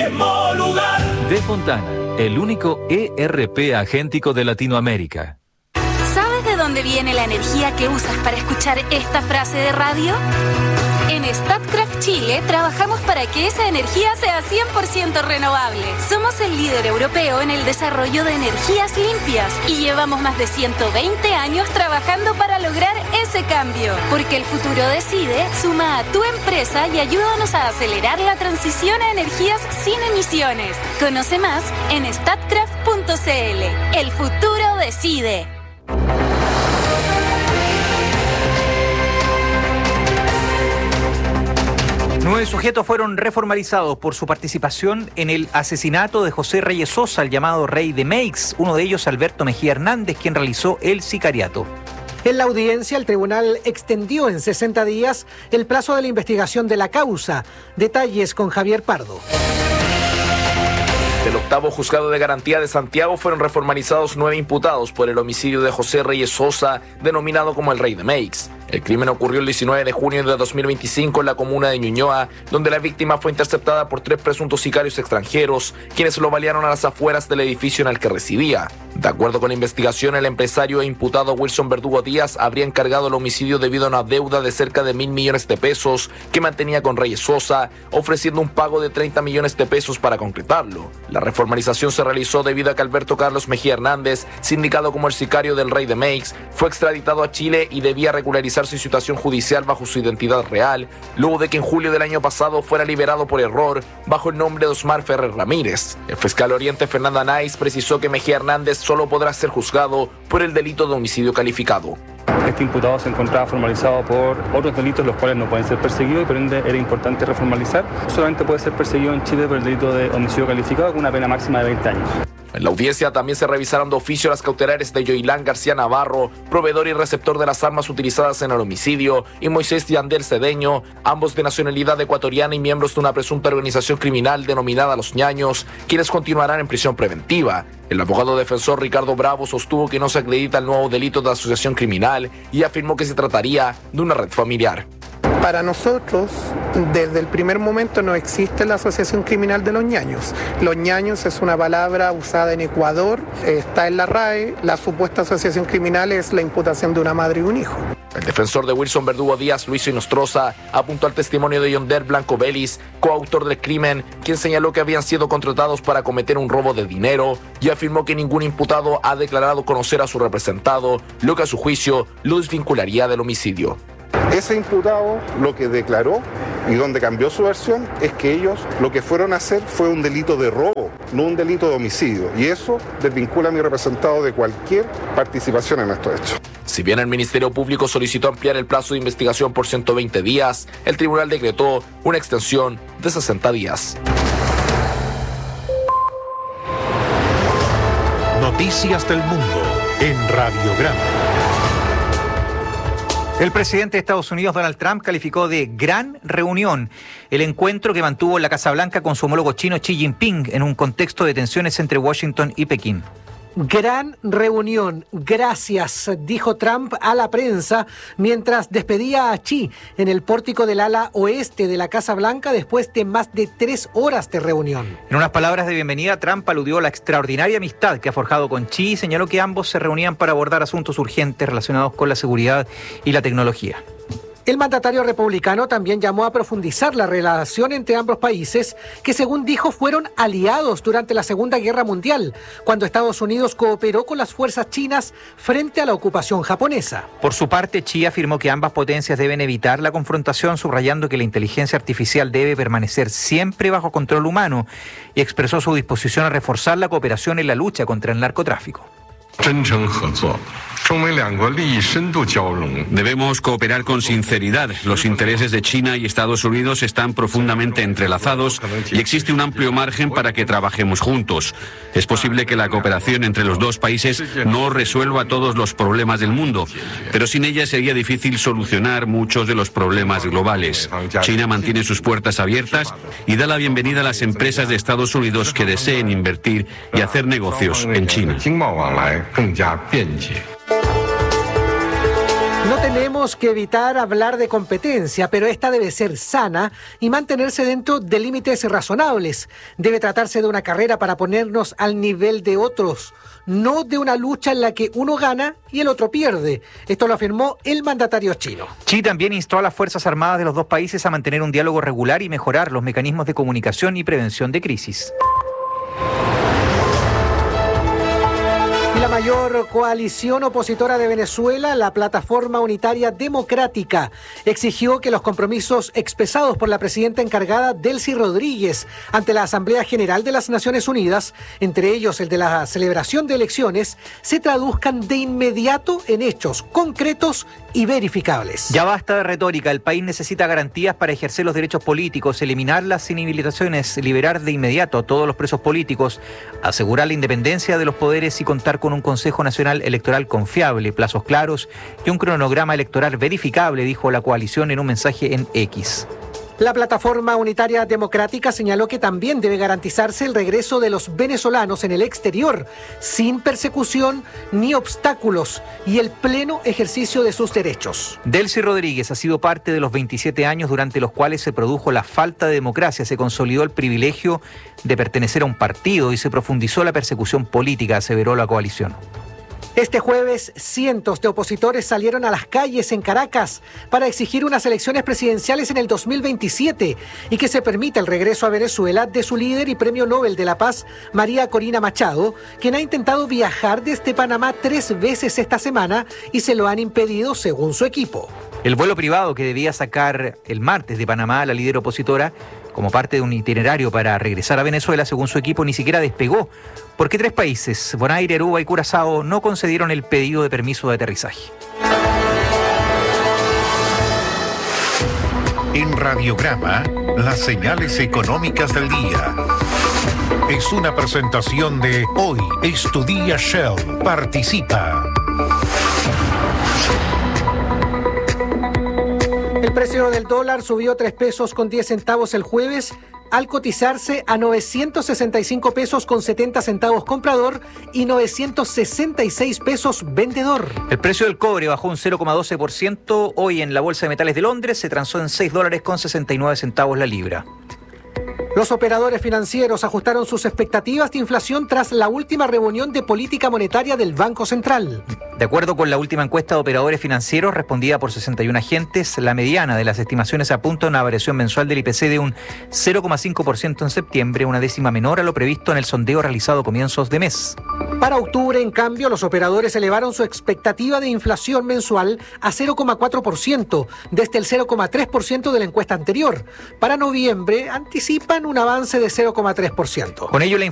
mismo lugar. De Fontana, el único ERP agéntico de Latinoamérica. ¿Sabes de dónde viene la energía que usas para escuchar esta frase de radio? En Statkraft Chile trabajamos para que esa energía sea 100% renovable. Somos el líder europeo en el desarrollo de energías limpias y llevamos más de 120 años trabajando para lograr ese cambio. Porque el futuro decide, suma a tu empresa y ayúdanos a acelerar la transición a energías sin emisiones. Conoce más en statkraft.cl. El futuro decide. 9 sujetos fueron reformalizados por su participación en el asesinato de José Reyes Sosa, el llamado Rey de Meix. Uno de ellos, Alberto Mejía Hernández, quien realizó el sicariato. En la audiencia, el tribunal extendió en 60 días el plazo de la investigación de la causa. Detalles con Javier Pardo. Del octavo juzgado de garantía de Santiago fueron reformalizados 9 imputados por el homicidio de José Reyes Sosa, denominado como el Rey de Meix. El crimen ocurrió el 19 de junio de 2025 en la comuna de Ñuñoa, donde la víctima fue interceptada por 3 presuntos sicarios extranjeros, quienes lo balearon a las afueras del edificio en el que residía. De acuerdo con la investigación, el empresario e imputado Wilson Verdugo Díaz habría encargado el homicidio debido a una deuda de cerca de 1.000 millones de pesos que mantenía con Reyes Sosa, ofreciendo un pago de 30 millones de pesos para concretarlo. La reformalización se realizó debido a que Alberto Carlos Mejía Hernández, sindicado como el sicario del Rey de Meix, fue extraditado a Chile y debía regularizar su situación judicial bajo su identidad real, luego de que en julio del año pasado fuera liberado por error bajo el nombre de Osmar Ferrer Ramírez. El fiscal Oriente Fernanda Nais precisó que Mejía Hernández solo podrá ser juzgado por el delito de homicidio calificado. Este imputado se encontraba formalizado por otros delitos los cuales no pueden ser perseguidos y por ende era importante reformalizar. Solamente puede ser perseguido en Chile por el delito de homicidio calificado con una pena máxima de 20 años. En la audiencia también se revisaron de oficio las cautelares de Yoilán García Navarro, proveedor y receptor de las armas utilizadas en el homicidio, y Moisés Yandel Cedeño, ambos de nacionalidad ecuatoriana y miembros de una presunta organización criminal denominada Los Ñaños, quienes continuarán en prisión preventiva. El abogado defensor Ricardo Bravo sostuvo que no se acredita el nuevo delito de asociación criminal y afirmó que se trataría de una red familiar. Para nosotros, desde el primer momento no existe la asociación criminal de los ñaños. Los ñaños es una palabra usada en Ecuador, está en la RAE. La supuesta asociación criminal es la imputación de una madre y un hijo. El defensor de Wilson Verdugo Díaz, Luis Inostroza, apuntó al testimonio de Yonder Blanco Vélez, coautor del crimen, quien señaló que habían sido contratados para cometer un robo de dinero y afirmó que ningún imputado ha declarado conocer a su representado, lo que a su juicio lo desvincularía del homicidio. Ese imputado lo que declaró y donde cambió su versión es que ellos lo que fueron a hacer fue un delito de robo, no un delito de homicidio. Y eso desvincula a mi representado de cualquier participación en estos hechos. Si bien el Ministerio Público solicitó ampliar el plazo de investigación por 120 días, el tribunal decretó una extensión de 60 días. Noticias del Mundo en Radiograma. El presidente de Estados Unidos, Donald Trump, calificó de gran reunión el encuentro que mantuvo en la Casa Blanca con su homólogo chino Xi Jinping en un contexto de tensiones entre Washington y Pekín. Gran reunión, gracias, dijo Trump a la prensa mientras despedía a Xi en el pórtico del ala oeste de la Casa Blanca después de más de 3 horas de reunión. En unas palabras de bienvenida, Trump aludió a la extraordinaria amistad que ha forjado con Xi y señaló que ambos se reunían para abordar asuntos urgentes relacionados con la seguridad y la tecnología. El mandatario republicano también llamó a profundizar la relación entre ambos países, que según dijo fueron aliados durante la Segunda Guerra Mundial, cuando Estados Unidos cooperó con las fuerzas chinas frente a la ocupación japonesa. Por su parte, Xi afirmó que ambas potencias deben evitar la confrontación, subrayando que la inteligencia artificial debe permanecer siempre bajo control humano, y expresó su disposición a reforzar la cooperación en la lucha contra el narcotráfico. Debemos cooperar con sinceridad. Los intereses de China y Estados Unidos están profundamente entrelazados y existe un amplio margen para que trabajemos juntos. Es posible que la cooperación entre los dos países no resuelva todos los problemas del mundo, pero sin ella sería difícil solucionar muchos de los problemas globales. China mantiene sus puertas abiertas y da la bienvenida a las empresas de Estados Unidos que deseen invertir y hacer negocios en China. No tenemos que evitar hablar de competencia, pero esta debe ser sana y mantenerse dentro de límites razonables. Debe tratarse de una carrera para ponernos al nivel de otros, no de una lucha en la que uno gana y el otro pierde. Esto lo afirmó el mandatario chino. Xi también instó a las Fuerzas Armadas de los dos países a mantener un diálogo regular y mejorar los mecanismos de comunicación y prevención de crisis. La mayor coalición opositora de Venezuela, la Plataforma Unitaria Democrática, exigió que los compromisos expresados por la presidenta encargada Delcy Rodríguez ante la Asamblea General de las Naciones Unidas, entre ellos el de la celebración de elecciones, se traduzcan de inmediato en hechos concretos y verificables. Ya basta de retórica, el país necesita garantías para ejercer los derechos políticos, eliminar las inhabilitaciones, liberar de inmediato a todos los presos políticos, asegurar la independencia de los poderes y contar con un Consejo Nacional Electoral confiable, plazos claros y un cronograma electoral verificable, dijo la coalición en un mensaje en X. La Plataforma Unitaria Democrática señaló que también debe garantizarse el regreso de los venezolanos en el exterior, sin persecución ni obstáculos, y el pleno ejercicio de sus derechos. Delcy Rodríguez ha sido parte de los 27 años durante los cuales se produjo la falta de democracia, se consolidó el privilegio de pertenecer a un partido y se profundizó la persecución política, aseveró la coalición. Este jueves, cientos de opositores salieron a las calles en Caracas para exigir unas elecciones presidenciales en el 2027 y que se permita el regreso a Venezuela de su líder y Premio Nobel de la Paz, María Corina Machado, quien ha intentado viajar desde Panamá 3 veces esta semana y se lo han impedido según su equipo. El vuelo privado que debía sacar el martes de Panamá a la líder opositora como parte de un itinerario para regresar a Venezuela, según su equipo, ni siquiera despegó, porque 3 países, Bonaire, Aruba y Curazao, no concedieron el pedido de permiso de aterrizaje. En Radiograma, las señales económicas del día. Es una presentación de Hoy es tu día Shell. Participa. El precio del dólar subió 3 pesos con 10 centavos el jueves al cotizarse a 965 pesos con 70 centavos comprador y 966 pesos vendedor. El precio del cobre bajó un 0,12%. Hoy en la Bolsa de Metales de Londres se transó en $6 con 69 centavos la libra. Los operadores financieros ajustaron sus expectativas de inflación tras la última reunión de política monetaria del Banco Central. De acuerdo con la última encuesta de operadores financieros respondida por 61 agentes, la mediana de las estimaciones apunta a una variación mensual del IPC de un 0,5% en septiembre, una décima menor a lo previsto en el sondeo realizado a comienzos de mes. Para octubre, en cambio, los operadores elevaron su expectativa de inflación mensual a 0,4%, desde el 0,3% de la encuesta anterior. Para noviembre, anticipan un avance de 0,3%. Con ello, la